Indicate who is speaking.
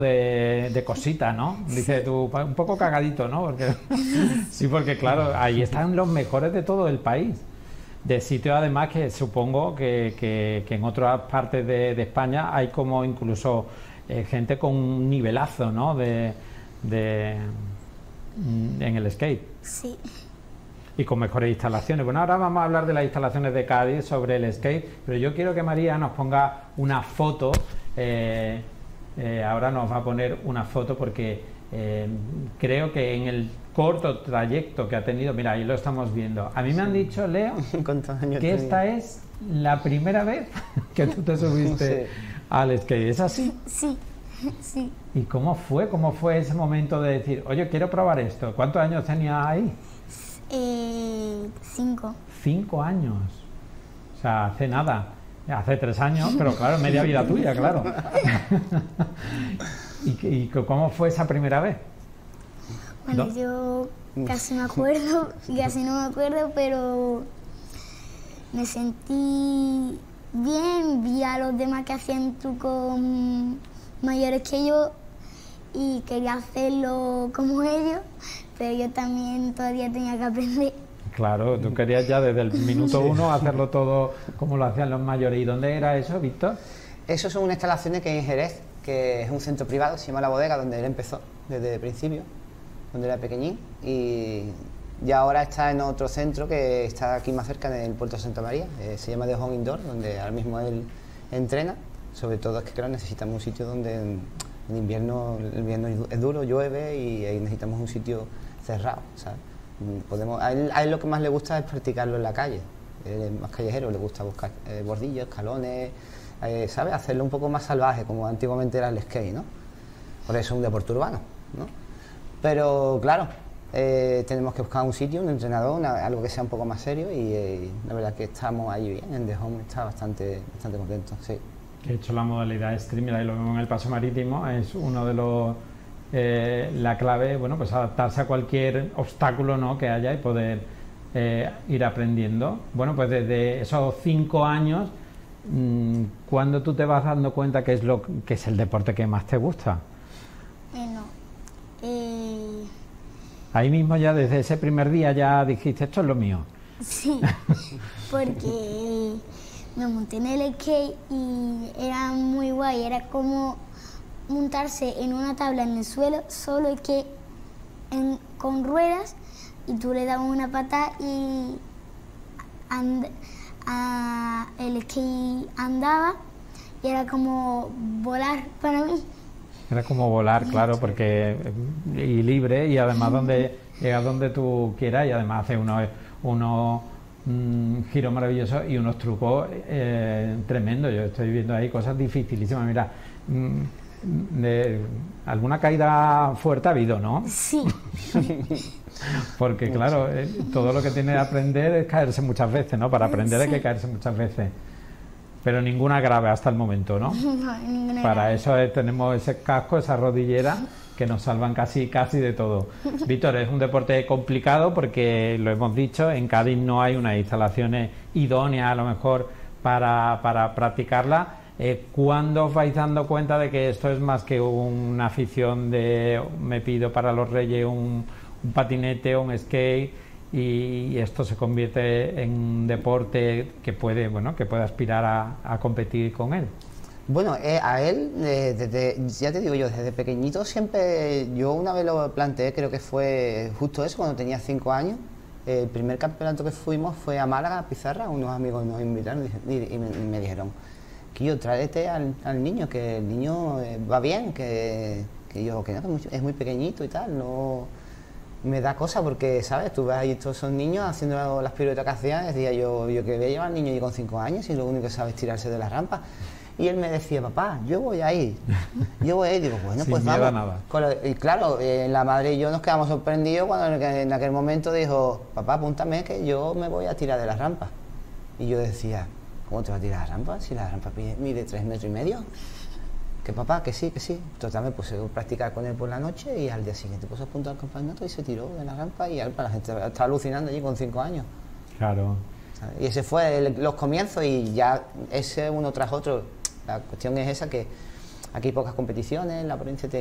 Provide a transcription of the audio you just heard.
Speaker 1: de cosita, ¿no? Dice tú, un poco cagadito, ¿no? Porque, sí, porque claro, ahí están los mejores de todo el país. De sitios además que supongo que en otras partes de España hay como incluso gente con un nivelazo, ¿no? En el skate.
Speaker 2: Sí.
Speaker 1: Y con mejores instalaciones. Bueno, ahora vamos a hablar de las instalaciones de Cádiz sobre el skate, pero yo quiero que María nos ponga una foto. Ahora nos va a poner una foto porque creo que en el corto trayecto que ha tenido, mira, ahí lo estamos viendo. A mí me han dicho, Leo, que esta es la primera vez que tú te subiste al skate. ¿Es así?
Speaker 2: Sí, sí.
Speaker 1: ¿Y cómo fue? ¿Cómo fue ese momento de decir, oye, quiero probar esto? ¿Cuántos años tenías ahí?
Speaker 2: 5.
Speaker 1: 5 años. O sea, hace nada. Hace 3 años, pero claro, media vida tuya, claro. ¿Y cómo fue esa primera vez?
Speaker 2: Bueno, yo casi me acuerdo, casi no me acuerdo, pero me sentí bien, vi a los demás que hacían trucos mayores que yo y quería hacerlo como ellos, pero yo también todavía tenía que aprender.
Speaker 1: Claro, tú querías ya desde el minuto 1 hacerlo todo como lo hacían los mayores. ¿Y dónde era eso, Víctor?
Speaker 3: Eso son unas instalaciones que hay en Jerez, que es un centro privado, se llama La Bodega, donde él empezó desde el principio, donde era pequeñín, y ya ahora está en otro centro que está aquí más cerca, en el puerto de Santa María, se llama The Home Indoor, donde ahora mismo él entrena. Sobre todo es que claro, necesitamos un sitio donde en invierno, el invierno es duro, llueve y ahí necesitamos un sitio cerrado, ¿sabes? A él lo que más le gusta es practicarlo en la calle. Él es más callejero, le gusta buscar bordillos, escalones, ¿sabes? Hacerlo un poco más salvaje, como antiguamente era el skate, ¿no? Por eso es un deporte urbano, ¿no? Pero claro, tenemos que buscar un sitio, un entrenador, algo que sea un poco más serio y la verdad que estamos ahí bien, en The Home está bastante contento, sí.
Speaker 1: Que he hecho la modalidad stream, ahí lo vemos en el paso marítimo, es uno de los... la clave, bueno, pues adaptarse a cualquier obstáculo, ¿no?, que haya y poder ir aprendiendo. Bueno, pues desde esos 5 años, ¿cuándo tú te vas dando cuenta que es el deporte que más te gusta?
Speaker 2: Bueno,
Speaker 1: Ahí mismo ya desde ese primer día ya dijiste, esto es lo mío.
Speaker 2: sí, porque me monté en el skate y era muy guay, era como montarse en una tabla en el suelo, solo que con ruedas, y tú le dabas una patada y el skate andaba y era como volar para mí.
Speaker 1: Era como volar, claro, porque y libre y además donde llegas donde tú quieras y además hace unos giros maravillosos y unos trucos tremendos. Yo estoy viendo ahí cosas dificilísimas. Mira, alguna caída fuerte ha habido, ¿no?
Speaker 2: Sí.
Speaker 1: Porque claro, todo lo que tiene que aprender es caerse muchas veces, ¿no? Para aprender hay que caerse muchas veces. Pero ninguna grave hasta el momento, ¿no?
Speaker 2: No, ninguna
Speaker 1: Para
Speaker 2: grave.
Speaker 1: eso tenemos ese casco, esa rodillera que nos salvan casi de todo. Víctor, es un deporte complicado porque, lo hemos dicho, en Cádiz no hay unas instalaciones idóneas a lo mejor para practicarla. ¿Cuándo os vais dando cuenta de que esto es más que una afición de me pido para los Reyes un patinete o un skate y esto se convierte en un deporte que puede, bueno, que puede aspirar a competir con él?
Speaker 3: Bueno, a él, ya te digo yo, desde pequeñito siempre, yo una vez lo planteé, creo que fue justo eso, cuando tenía 5 años, el primer campeonato que fuimos fue a Málaga, a Pizarra, unos amigos nos invitaron y me dijeron, que yo tráete al niño, que el niño va bien, que yo, que no, que es muy pequeñito y tal, no me da cosa porque, ¿sabes? Tú ves ahí todos esos niños haciendo las piruetas que hacían, decía yo que voy a llevar al niño con 5 años y lo único que sabe es tirarse de la rampa. Y él me decía, papá, yo voy a ir, digo, bueno,
Speaker 1: sin
Speaker 3: pues
Speaker 1: miedo a
Speaker 3: vamos.
Speaker 1: nada.
Speaker 3: Y claro, la madre y yo nos quedamos sorprendidos cuando en aquel momento dijo, papá, apúntame que yo me voy a tirar de la rampa. Y yo decía, ¿cómo te vas a tirar de la rampa? Si la rampa mide 3,5 metros. Que papá, que sí. Total, me puse a practicar con él por la noche y al día siguiente puse a apuntar al campeonato y se tiró de la rampa y la gente estaba alucinando allí con 5 años.
Speaker 1: Claro.
Speaker 3: Y ese fue los comienzos y ya ese uno tras otro. La cuestión es esa, que Aquí hay pocas competiciones, la provincia